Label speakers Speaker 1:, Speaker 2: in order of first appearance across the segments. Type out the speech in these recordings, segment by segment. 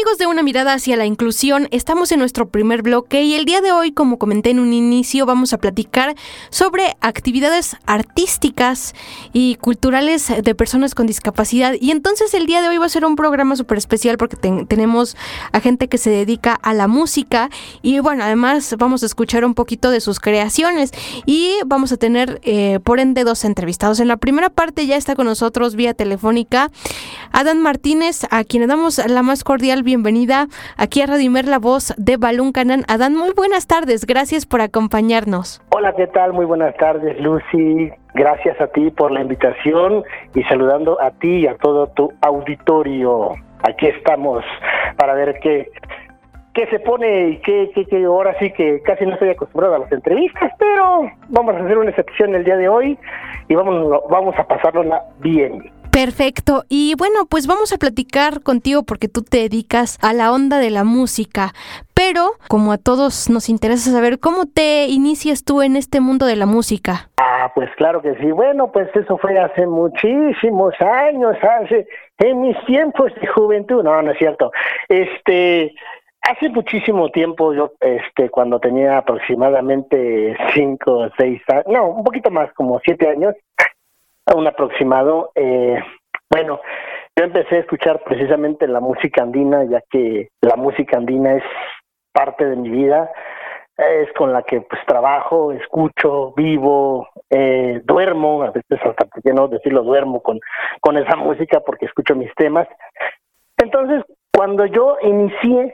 Speaker 1: Amigos de Una Mirada hacia la Inclusión, estamos en nuestro primer bloque y el día de hoy, como comenté en un inicio, vamos a platicar sobre actividades artísticas y culturales de personas con discapacidad. Y entonces el día de hoy va a ser un programa súper especial porque tenemos a gente que se dedica a la música y bueno, además vamos a escuchar un poquito de sus creaciones y vamos a tener por ende dos entrevistados. En la primera parte ya está con nosotros vía telefónica Adán Martínez, a quien le damos la más cordial bienvenida aquí a Radio Imer, la voz de Balún Canán. Adán, muy buenas tardes, gracias por acompañarnos.
Speaker 2: Hola, ¿qué tal? Muy buenas tardes, Lucy. Gracias a ti por la invitación y saludando a ti y a todo tu auditorio. Aquí estamos para ver qué se pone y qué ahora sí que casi no estoy acostumbrado a las entrevistas, pero vamos a hacer una excepción el día de hoy y vamos a pasárnosla bien.
Speaker 1: Perfecto, y bueno, pues vamos a platicar contigo porque tú te dedicas a la onda de la música, pero como a todos nos interesa saber cómo te inicias tú en este mundo de la música.
Speaker 2: Pues claro que sí. Bueno, pues eso fue hace muchísimos años, en mis tiempos de juventud. No es cierto. Hace muchísimo tiempo, yo, cuando tenía aproximadamente 5 o 6 años, no, un poquito más, como 7 años, un aproximado, bueno, yo empecé a escuchar precisamente la música andina, ya que la música andina es parte de mi vida, es con la que pues trabajo, escucho, vivo, duermo, a veces hasta, ¿por qué no decirlo? Duermo con esa música porque escucho mis temas. Entonces, cuando yo inicié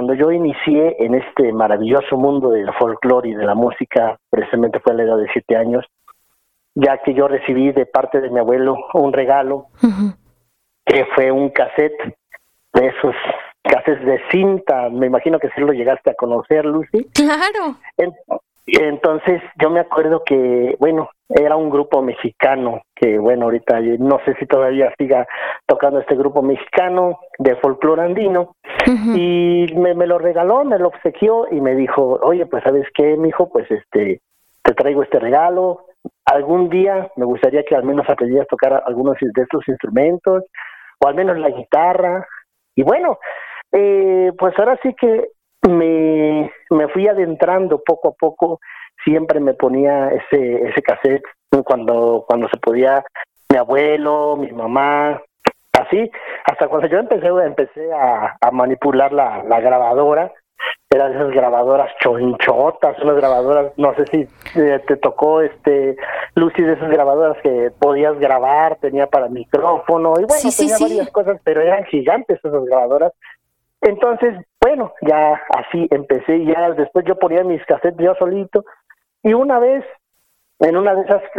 Speaker 2: en este maravilloso mundo del folclore y de la música, precisamente fue a la edad de 7 años, ya que yo recibí de parte de mi abuelo un regalo, que fue un cassette, de esos cassettes de cinta, me imagino que sí lo llegaste a conocer, Lucy.
Speaker 1: Claro.
Speaker 2: Entonces yo me acuerdo que, bueno, era un grupo mexicano, que bueno, ahorita no sé si todavía siga tocando este grupo mexicano de folclore andino, y me lo regaló, me lo obsequió y me dijo, oye, pues ¿sabes qué, mijo? Pues te traigo este regalo. Algún día me gustaría que al menos aprendieras a tocar algunos de estos instrumentos, o al menos la guitarra. Y bueno, pues ahora sí que me fui adentrando poco a poco. Siempre me ponía ese cassette cuando se podía, mi abuelo, mi mamá, así, hasta cuando yo empecé a manipular la grabadora. Eran esas grabadoras chonchotas, unas grabadoras, no sé si te tocó, Lucy, de esas grabadoras que podías grabar, tenía para micrófono, y bueno, tenía varias cosas, pero eran gigantes esas grabadoras. Entonces, bueno, ya así empecé, y ya después yo ponía mis cassettes yo solito, y una vez, en una de esas,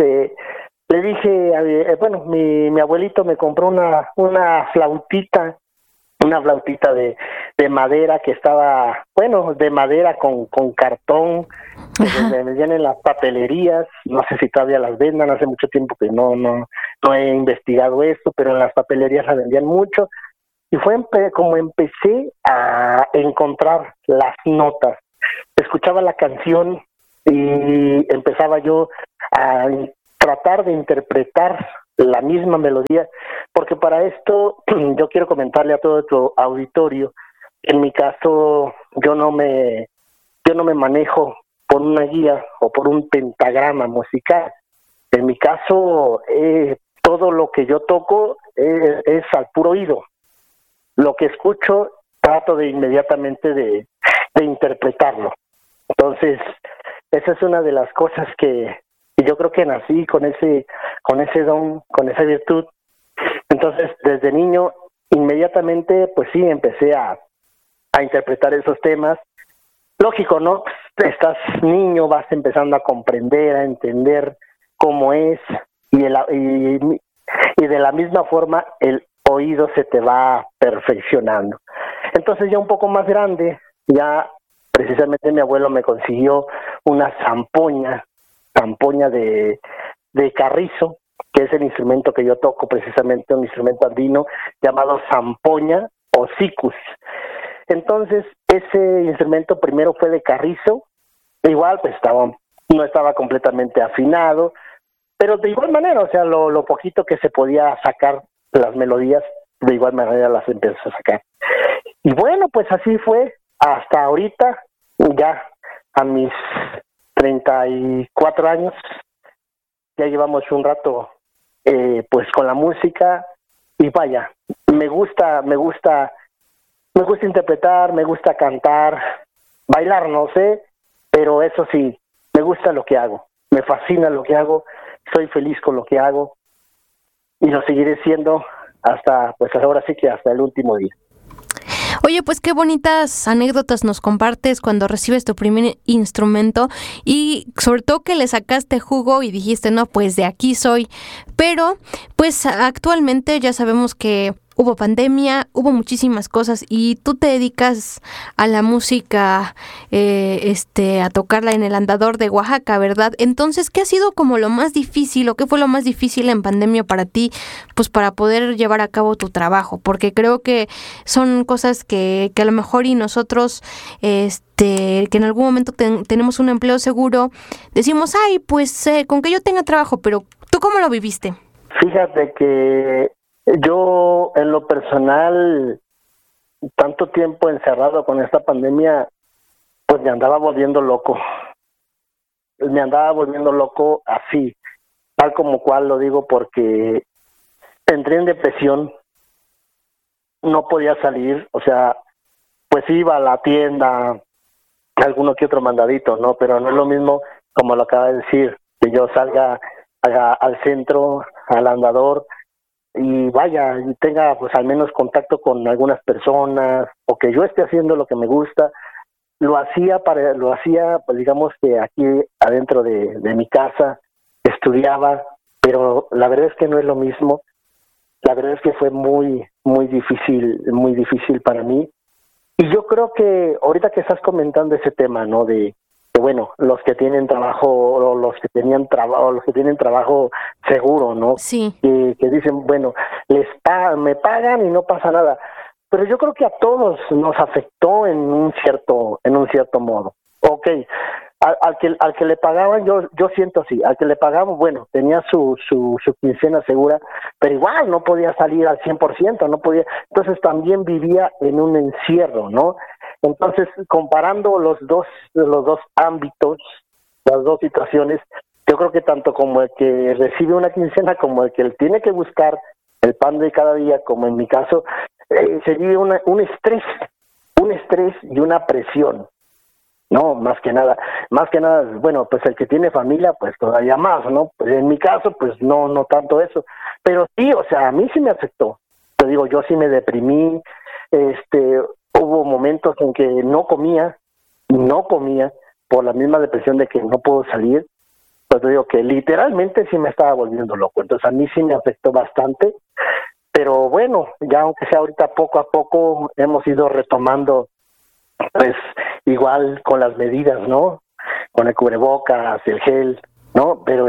Speaker 2: le dije, bueno, mi abuelito me compró una flautita de madera que estaba, bueno, de madera con cartón, que me vendían en las papelerías, no sé si todavía las vendan, hace mucho tiempo que no he investigado esto, pero en las papelerías la vendían mucho, y fue como empecé a encontrar las notas. Escuchaba la canción y empezaba yo a tratar de interpretar la misma melodía, porque para esto yo quiero comentarle a todo tu auditorio, en mi caso yo no me manejo por una guía o por un pentagrama musical. En mi caso todo lo que yo toco es al puro oído. Lo que escucho trato de inmediatamente de interpretarlo. Entonces esa es una de las cosas que yo creo que nací con ese don, con esa virtud. Entonces, desde niño, inmediatamente, pues sí, empecé a interpretar esos temas. Lógico, ¿no? Estás niño, vas empezando a comprender, a entender cómo es, y de la misma forma el oído se te va perfeccionando. Entonces, ya un poco más grande, ya precisamente mi abuelo me consiguió una zampoña de carrizo, que es el instrumento que yo toco, precisamente un instrumento andino llamado zampoña o sicus. Entonces, ese instrumento primero fue de carrizo, igual pues no estaba completamente afinado, pero de igual manera, o sea, lo poquito que se podía sacar las melodías, de igual manera las empecé a sacar. y bueno, pues así fue hasta ahorita, ya a mis 34 años, ya llevamos un rato pues con la música, y vaya, me gusta interpretar, me gusta cantar, bailar no sé, pero eso sí, me gusta lo que hago, me fascina lo que hago, soy feliz con lo que hago y lo seguiré siendo hasta, pues ahora sí que hasta el último día.
Speaker 1: Oye, pues qué bonitas anécdotas nos compartes cuando recibes tu primer instrumento y sobre todo que le sacaste jugo y dijiste, no, pues de aquí soy. Pero pues actualmente ya sabemos que hubo pandemia, hubo muchísimas cosas y tú te dedicas a la música, a tocarla en el Andador de Oaxaca, ¿verdad? Entonces, ¿qué ha sido como lo más difícil o qué fue lo más difícil en pandemia para ti, pues para poder llevar a cabo tu trabajo? Porque creo que son cosas que a lo mejor y nosotros, que en algún momento tenemos un empleo seguro, decimos, ay, pues con que yo tenga trabajo, pero ¿tú cómo lo viviste?
Speaker 2: Fíjate que yo, en lo personal, tanto tiempo encerrado con esta pandemia, pues me andaba volviendo loco. Me andaba volviendo loco así, tal como cual lo digo, porque entré en depresión, no podía salir, o sea, pues iba a la tienda, alguno que otro mandadito, ¿no? Pero no es lo mismo, como lo acaba de decir, que yo salga al centro, al Andador, y vaya, y tenga pues al menos contacto con algunas personas, o que yo esté haciendo lo que me gusta. Lo hacía pues digamos que aquí adentro de mi casa, estudiaba, pero la verdad es que no es lo mismo. La verdad es que fue muy difícil para mí. Y yo creo que ahorita que estás comentando ese tema, ¿no? De que bueno, los que tienen trabajo o los que tienen trabajo seguro, ¿no?
Speaker 1: Sí.
Speaker 2: Que dicen, bueno, me pagan y no pasa nada. Pero yo creo que a todos nos afectó en un cierto modo. Okay, al que le pagaban, yo siento así, al que le pagaban, bueno, tenía su quincena segura, pero igual no podía salir al 100%, no podía, entonces también vivía en un encierro, ¿no? Entonces, comparando los dos ámbitos, las dos situaciones, yo creo que tanto como el que recibe una quincena como el que tiene que buscar el pan de cada día, como en mi caso, se vive un estrés y una presión. No, más que nada, bueno, pues el que tiene familia, pues todavía más, ¿no? Pues en mi caso, pues no tanto eso, pero sí, o sea, a mí sí me afectó. Te digo, yo sí me deprimí, hubo momentos en que no comía por la misma depresión de que no puedo salir. Pues te digo que literalmente sí me estaba volviendo loco, entonces a mí sí me afectó bastante, pero bueno, ya aunque sea ahorita poco a poco hemos ido retomando, pues igual con las medidas, ¿no? Con el cubrebocas, el gel, ¿no? Pero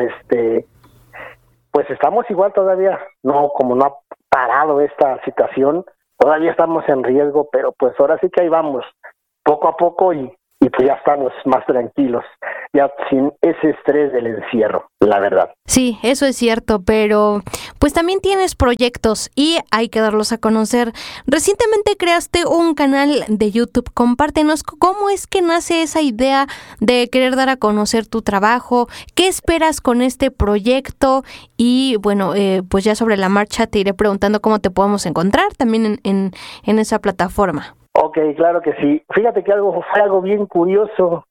Speaker 2: pues estamos igual todavía, no, como no ha parado esta situación, todavía estamos en riesgo, pero pues ahora sí que ahí vamos, poco a poco y pues ya estamos más tranquilos, ya sin ese estrés del encierro, la verdad.
Speaker 1: Sí, eso es cierto, pero pues también tienes proyectos y hay que darlos a conocer. Recientemente creaste un canal de YouTube. Compártenos cómo es que nace esa idea de querer dar a conocer tu trabajo, qué esperas con este proyecto y bueno, pues ya sobre la marcha te iré preguntando cómo te podemos encontrar también en esa plataforma.
Speaker 2: Ok, claro que sí. Fíjate que fue algo bien curioso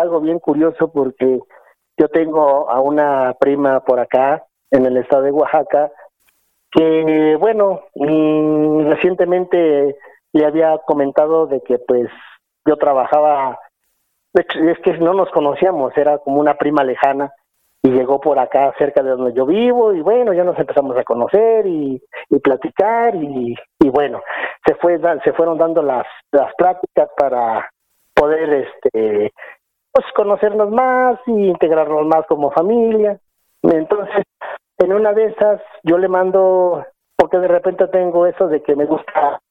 Speaker 2: porque yo tengo a una prima por acá, en el estado de Oaxaca, que, bueno, recientemente le había comentado de que, pues, yo trabajaba, es que no nos conocíamos, era como una prima lejana, y llegó por acá cerca de donde yo vivo, y bueno, ya nos empezamos a conocer y platicar, y bueno, se fueron dando las pláticas para poder, pues conocernos más y integrarnos más como familia. Entonces, en una de esas, yo le mando, porque de repente tengo eso de que me gusta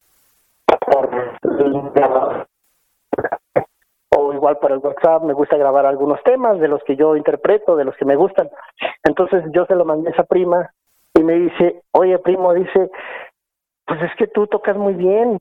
Speaker 2: o igual por el WhatsApp, me gusta grabar algunos temas de los que yo interpreto, de los que me gustan. Entonces yo se lo mandé a esa prima y me dice, oye primo, dice, pues es que tú tocas muy bien,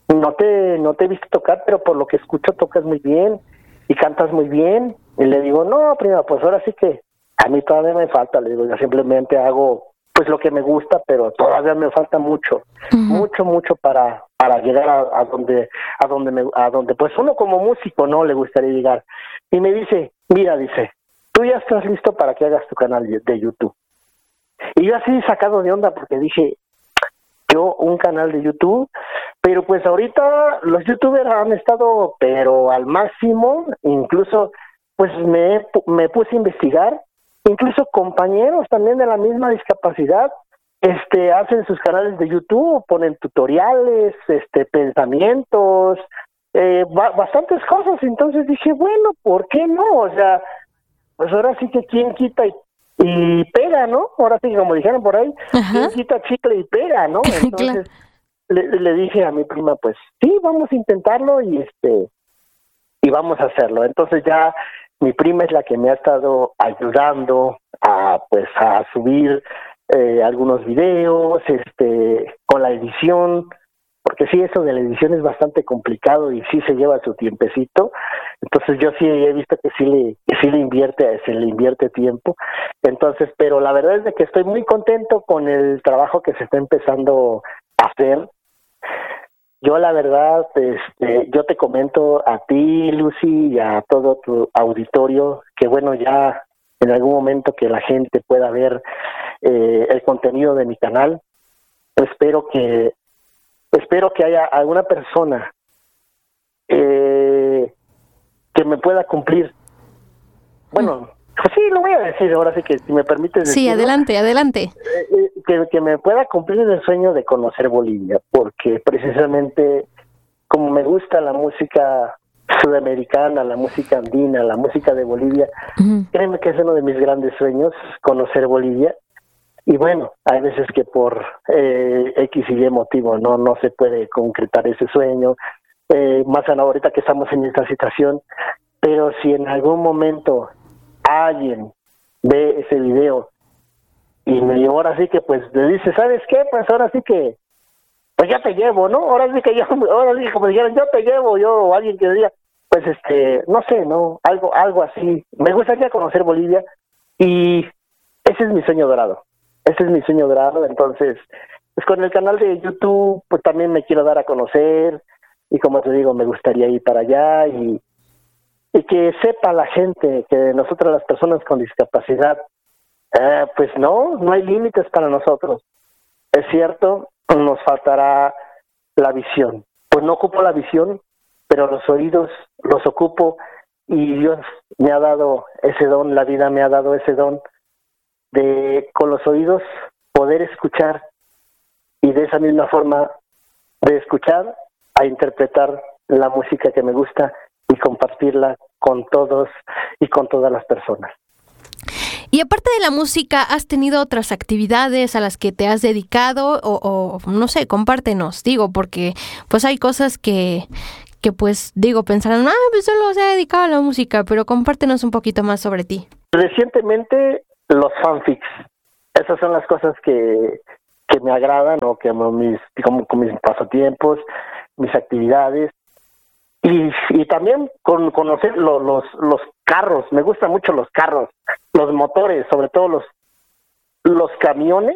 Speaker 2: no te he visto tocar, pero por lo que escucho tocas muy bien y cantas muy bien. Y le digo, no, prima, pues ahora sí que a mí todavía me falta. Le digo, yo simplemente hago pues lo que me gusta, pero todavía me falta mucho, mucho para llegar a donde pues uno como músico no le gustaría llegar. Y me dice, mira, dice, tú ya estás listo para que hagas tu canal de YouTube. Y yo así sacado de onda porque dije, yo un canal de YouTube, pero pues ahorita los youtubers han estado pero al máximo, incluso pues me puse a investigar, incluso compañeros también de la misma discapacidad hacen sus canales de YouTube, ponen tutoriales, pensamientos, bastantes cosas. Entonces dije, bueno, ¿por qué no? O sea, pues ahora sí que quién quita y pega, ¿no? Ahora sí, como dijeron por ahí, quién quita chicle y pega, ¿no? Entonces le dije a mi prima, pues sí, vamos a intentarlo y vamos a hacerlo. Entonces ya mi prima es la que me ha estado ayudando a subir algunos videos, con la edición, porque sí, eso de la edición es bastante complicado y sí se lleva su tiempecito. Entonces yo sí he visto que se le invierte tiempo. Entonces, pero la verdad es de que estoy muy contento con el trabajo que se está empezando a hacer. Yo la verdad, yo te comento a ti, Lucy, y a todo tu auditorio, que bueno, ya en algún momento que la gente pueda ver el contenido de mi canal, espero que haya alguna persona que me pueda cumplir. Bueno, pues sí, lo voy a decir, ahora sí que si me permites decirlo.
Speaker 1: Sí, adelante.
Speaker 2: Que me pueda cumplir el sueño de conocer Bolivia, porque precisamente como me gusta la música sudamericana, la música andina, la música de Bolivia, créeme que es uno de mis grandes sueños, conocer Bolivia. Y bueno, hay veces que por X y Y motivo no se puede concretar ese sueño, más ahorita que estamos en esta situación, pero si en algún momento alguien ve ese video y ahora sí que pues le dice, ¿sabes qué? Pues ahora sí que pues ya te llevo, ¿no? Ahora sí que como dijeron, yo te llevo, o alguien que diga, pues no sé, ¿no? Algo así. Me gustaría conocer Bolivia y ese es mi sueño dorado. Ese es mi sueño dorado. Entonces, pues con el canal de YouTube pues también me quiero dar a conocer y como te digo, me gustaría ir para allá y que sepa la gente que nosotros las personas con discapacidad pues no hay límites para nosotros. Es cierto, nos faltará la visión. Pues no ocupo la visión, pero los oídos los ocupo y Dios me ha dado ese don, la vida me ha dado ese don de con los oídos poder escuchar y de esa misma forma de escuchar a interpretar la música que me gusta y compartirla con todos y con todas las personas.
Speaker 1: Y aparte de la música, ¿has tenido otras actividades a las que te has dedicado? O no sé, compártenos, digo, porque pues hay cosas que pues, digo, pensarán, pues solo se ha dedicado a la música, pero compártenos un poquito más sobre ti.
Speaker 2: Recientemente, los fanfics. Esas son las cosas que me agradan o que como mis pasatiempos, mis actividades. Y también conocer los carros. Me gustan mucho los carros, los motores, sobre todo los camiones.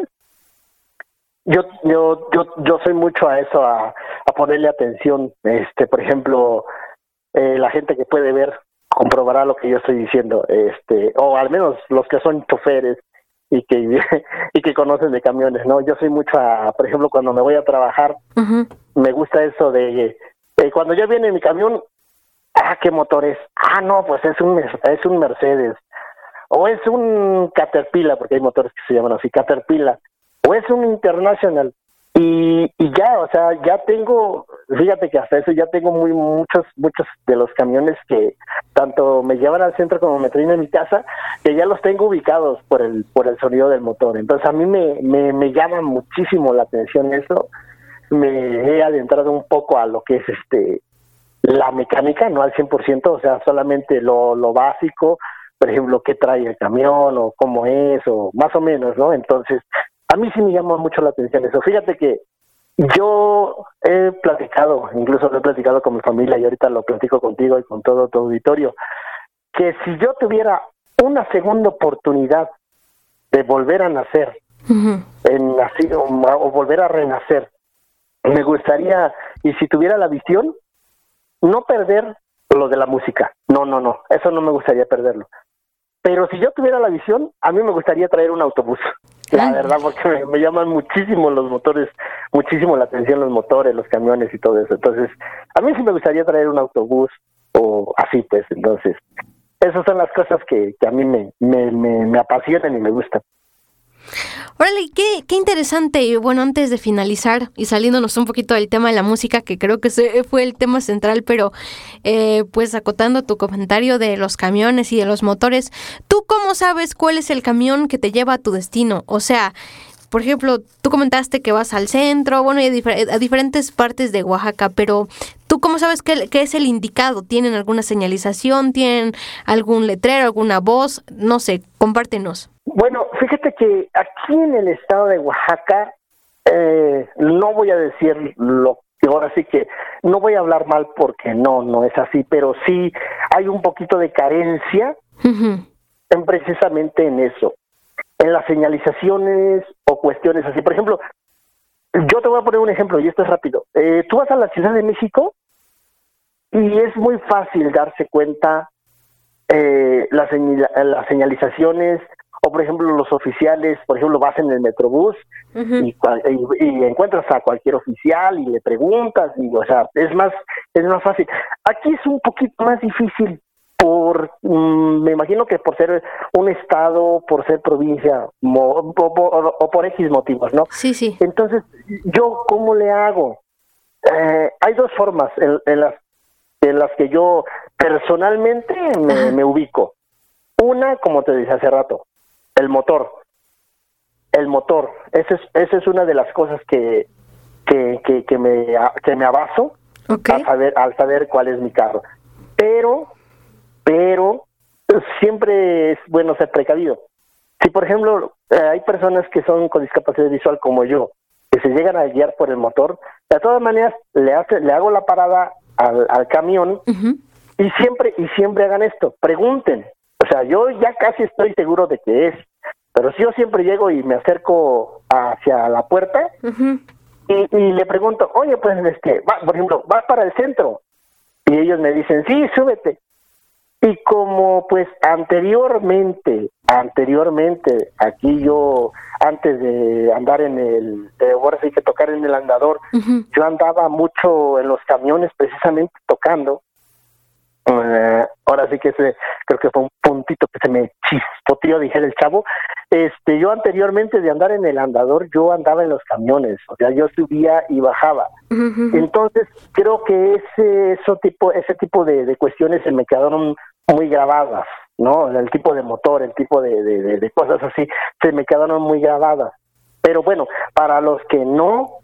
Speaker 2: Yo soy mucho a eso, a ponerle atención. Por ejemplo, la gente que puede ver comprobará lo que yo estoy diciendo, o al menos los que son choferes y que conocen de camiones, ¿no? Yo soy mucho por ejemplo, cuando me voy a trabajar, me gusta eso de cuando ya viene mi camión, ¿qué motor es? No, pues es un Mercedes, o es un Caterpillar, porque hay motores que se llaman así, Caterpillar, o es un International, y ya, o sea, ya tengo, fíjate que hasta eso ya tengo muchos de los camiones que tanto me llevan al centro como me traen a mi casa, que ya los tengo ubicados por el sonido del motor. Entonces a mí me llama muchísimo la atención eso. Me he adentrado un poco a lo que es la mecánica, no al 100%, o sea, solamente lo básico, por ejemplo, qué trae el camión o cómo es, o más o menos, ¿no? Entonces, a mí sí me llama mucho la atención eso. Fíjate que Yo he platicado, incluso lo he platicado con mi familia y ahorita lo platico contigo y con todo tu auditorio, que si yo tuviera una segunda oportunidad de volver a nacer, o volver a renacer, me gustaría, y si tuviera la visión, no perder lo de la música. No, eso no me gustaría perderlo. Pero si yo tuviera la visión, a mí me gustaría traer un autobús. La verdad, porque me llaman muchísimo los motores, muchísimo la atención los motores, los camiones y todo eso. Entonces, a mí sí me gustaría traer un autobús o así, pues. Entonces, esas son las cosas que a mí me apasionan y me gustan.
Speaker 1: Órale, qué interesante. Y bueno, antes de finalizar y saliéndonos un poquito del tema de la música, que creo que fue el tema central, pero pues acotando tu comentario de los camiones y de los motores, ¿tú cómo sabes cuál es el camión que te lleva a tu destino? O sea, por ejemplo, tú comentaste que vas al centro, bueno, y a diferentes partes de Oaxaca, pero ¿tú cómo sabes qué es el indicado? ¿Tienen alguna señalización? ¿Tienen algún letrero, alguna voz? No sé, compártenos.
Speaker 2: Bueno, fíjate que aquí en el estado de Oaxaca, no voy a decir lo que ahora sí que, no voy a hablar mal porque no es así, pero sí hay un poquito de carencia precisamente en eso, en las señalizaciones o cuestiones así. Por ejemplo, yo te voy a poner un ejemplo y esto es rápido. Tú vas a la Ciudad de México y es muy fácil darse cuenta las señalizaciones. O, por ejemplo, los oficiales, por ejemplo, vas en el Metrobús y encuentras a cualquier oficial y le preguntas, y, o sea, es más fácil. Aquí es un poquito más difícil me imagino que por ser un estado, por ser provincia, o por X motivos, ¿no?
Speaker 1: Sí.
Speaker 2: Entonces, ¿yo cómo le hago? Hay dos formas en las que yo personalmente me ubico. Una, como te dije hace rato, el motor. Esa es una de las cosas que me abaso al saber cuál es mi carro. Pero siempre es bueno ser precavido. Si, por ejemplo, hay personas que son con discapacidad visual como yo, que se llegan a guiar por el motor, de todas maneras le hago la parada al camión y siempre hagan esto, pregunten. O sea, yo ya casi estoy seguro de que es, pero si yo siempre llego y me acerco hacia la puerta y le pregunto, oye, pues, por ejemplo, ¿vas para el centro? Y ellos me dicen, sí, súbete. Y como, pues, anteriormente, aquí yo, antes de andar ahora sí que tocar en el andador, yo andaba mucho en los camiones precisamente tocando. Ahora sí que creo que fue un puntito que se me chispoteó, dijera el chavo. Yo anteriormente de andar en el andador, yo andaba en los camiones, o sea, yo subía y bajaba. Entonces, creo que ese tipo de cuestiones se me quedaron muy grabadas, ¿no? El tipo de motor, el tipo de cosas así, se me quedaron muy grabadas. Pero bueno, para los que no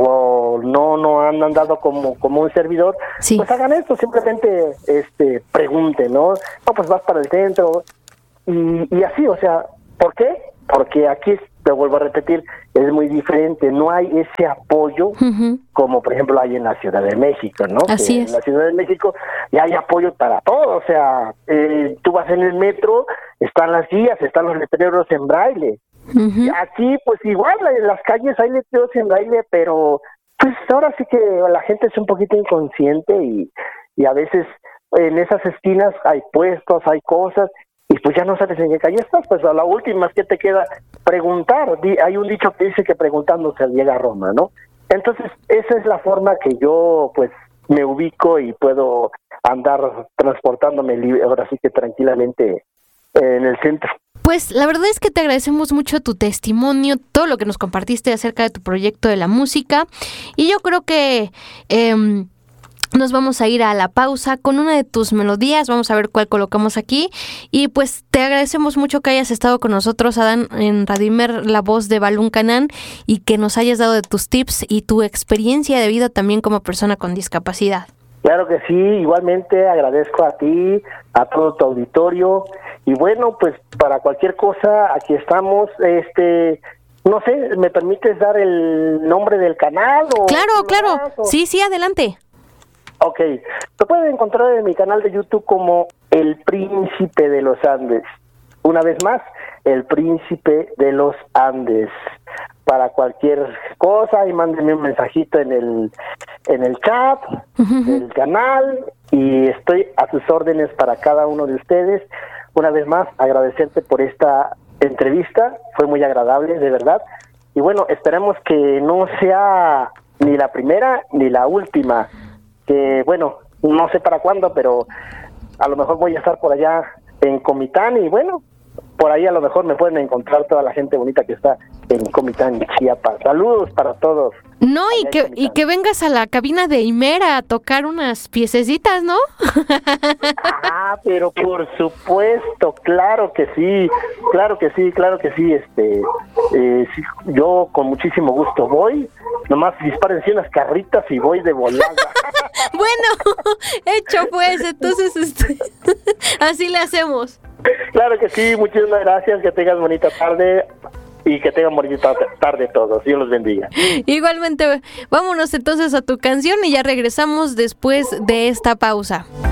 Speaker 2: han andado como un servidor, pues hagan esto, simplemente pregunten, ¿no? No, pues vas para el centro y así, o sea, ¿por qué? Porque aquí, te vuelvo a repetir, es muy diferente, no hay ese apoyo como por ejemplo hay en la Ciudad de México, ¿no?
Speaker 1: Así es.
Speaker 2: En la Ciudad de México ya hay apoyo para todo, o sea, tú vas en el metro, están las guías, están los letreros en braille. Aquí pues igual en las calles hay letreros en braille, pero pues ahora sí que la gente es un poquito inconsciente y a veces en esas esquinas hay puestos, hay cosas y pues ya no sabes en qué calle estás, pues a la última es que te queda preguntar. Hay un dicho que dice que preguntando se llega a Roma, ¿no? Entonces esa es la forma que yo pues me ubico y puedo andar transportándome ahora sí que tranquilamente en el centro.
Speaker 1: Pues la verdad es que te agradecemos mucho tu testimonio, todo lo que nos compartiste acerca de tu proyecto de la música, y yo creo que nos vamos a ir a la pausa con una de tus melodías, vamos a ver cuál colocamos aquí, y pues te agradecemos mucho que hayas estado con nosotros, Adán, en Radio Imer, la voz de Balún Canán, y que nos hayas dado de tus tips y tu experiencia de vida también como persona con discapacidad.
Speaker 2: Claro que sí, igualmente agradezco a ti, a todo tu auditorio, y bueno, pues para cualquier cosa, aquí estamos, no sé, ¿me permites dar el nombre del canal?
Speaker 1: Claro. Sí, adelante.
Speaker 2: Ok, te pueden encontrar en mi canal de YouTube como El Príncipe de los Andes. Una vez más, El Príncipe de los Andes. Para cualquier cosa, y mándenme un mensajito en el chat del canal, y estoy a sus órdenes para cada uno de ustedes. Una vez más, agradecerte por esta entrevista, fue muy agradable, de verdad. Y bueno, esperemos que no sea ni la primera ni la última, que bueno, no sé para cuándo, pero a lo mejor voy a estar por allá en Comitán, y bueno, por ahí a lo mejor me pueden encontrar toda la gente bonita que está en Comitán, Chiapas. Saludos para todos.
Speaker 1: No, y que vengas a la cabina de Himera a tocar unas piececitas, ¿no?
Speaker 2: Pero por supuesto, claro que sí. Sí, yo con muchísimo gusto voy. Nomás dispárense unas carritas y voy de volada.
Speaker 1: Bueno, hecho pues, entonces así le hacemos.
Speaker 2: Claro que sí, muchísimas gracias, que tengas bonita tarde y que tengan bonita tarde todos. Dios los bendiga.
Speaker 1: Igualmente, vámonos entonces a tu canción y ya regresamos después de esta pausa.